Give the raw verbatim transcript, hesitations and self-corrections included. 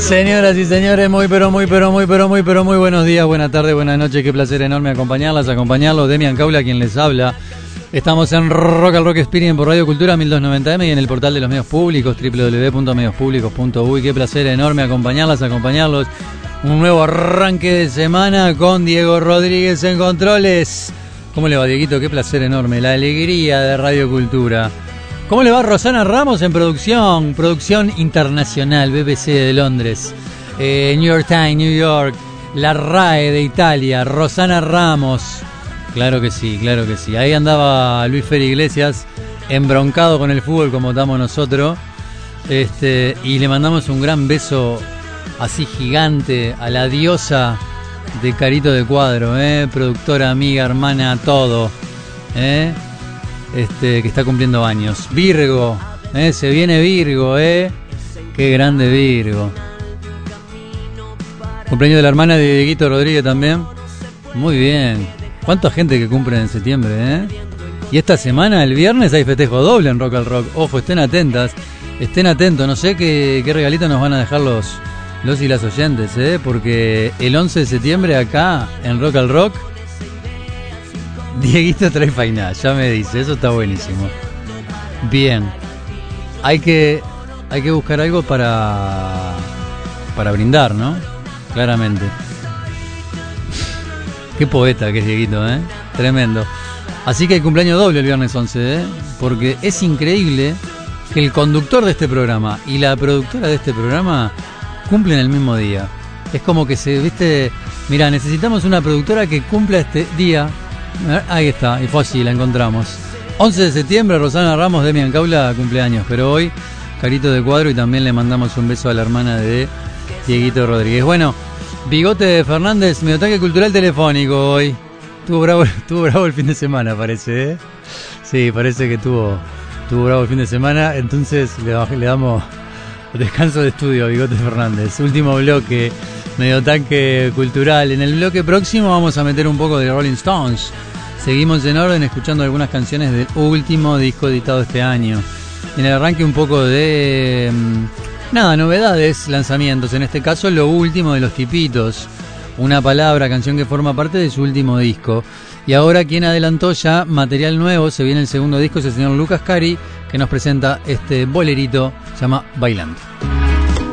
Señoras y señores, muy pero muy pero muy pero muy pero muy buenos días, buenas tardes, buenas noches, qué placer enorme acompañarlas, acompañarlos. Demian Caula quien les habla. Estamos en Rock al Rock Experience por Radio Cultura mil doscientos noventa eme y en el portal de los medios públicos doble u doble u doble u punto medios públicos punto uy. Qué placer enorme acompañarlas, acompañarlos. Un nuevo arranque de semana con Diego Rodríguez en controles. ¿Cómo le va, Dieguito? Qué placer enorme, la alegría de Radio Cultura. ¿Cómo le va Rosana Ramos en producción? Producción internacional, B B C de Londres, eh, New York Times, New York, la RAE de Italia, Rosana Ramos. Claro que sí, claro que sí. Ahí andaba Luis Fer Iglesias, embroncado con el fútbol como estamos nosotros. Este, y le mandamos un gran beso así gigante a la diosa de Carito de Cuadro, ¿eh? Productora, amiga, hermana, todo, ¿eh? Este, que está cumpliendo años. Virgo, ¿eh? Se viene Virgo, ¿eh? Qué grande Virgo. Cumpleaños de la hermana de Dieguito Rodríguez también. Muy bien. Cuánta gente que cumple en septiembre, ¿eh? Y esta semana, el viernes, hay festejo doble en Rock al Rock. Ojo, estén atentas, estén atentos. No sé qué, qué regalito nos van a dejar los, los y las oyentes, ¿eh? Porque el once de septiembre acá, en Rock al Rock, Dieguito trae fainá, ya me dice, eso está buenísimo. Bien, hay que hay que buscar algo para para brindar, ¿no? Claramente. Qué poeta que es Dieguito, ¿eh? Tremendo. Así que hay cumpleaños doble el viernes once, ¿eh? Porque es increíble que el conductor de este programa y la productora de este programa cumplen el mismo día. Es como que se, viste, mira, necesitamos una productora que cumpla este día. Ahí está, y fue así, la encontramos. once de septiembre, Rosana Ramos, Demian Caula, cumpleaños. Pero hoy, Carito de Cuadro, y también le mandamos un beso a la hermana de Dieguito Rodríguez. Bueno, Bigote Fernández, mediotanque cultural telefónico hoy. Tuvo bravo, tuvo bravo el fin de semana, parece, ¿eh? Sí, parece que tuvo, tuvo bravo el fin de semana. Entonces le, le damos descanso de estudio a Bigote Fernández. Último bloque, mediotanque cultural. En el bloque próximo vamos a meter un poco de Rolling Stones. Seguimos en orden escuchando algunas canciones del último disco editado este año. En el arranque un poco de... Nada, novedades, lanzamientos. En este caso lo último de Los Tipitos. Una palabra, canción que forma parte de su último disco. Y ahora quien adelantó ya material nuevo, se viene el segundo disco, es el señor Lucas Cari, que nos presenta este bolerito, se llama Bailando.